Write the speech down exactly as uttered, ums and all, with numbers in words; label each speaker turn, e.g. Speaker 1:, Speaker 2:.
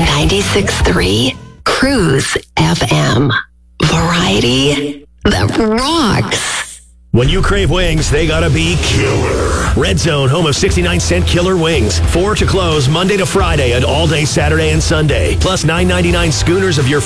Speaker 1: ninety-six point three Cruise F M. Variety that rocks.
Speaker 2: When you crave wings, they gotta be killer. Red Zone, home of sixty-nine cent killer wings. Four to close Monday to Friday and all day Saturday and Sunday. Plus nine ninety-nine schooners of your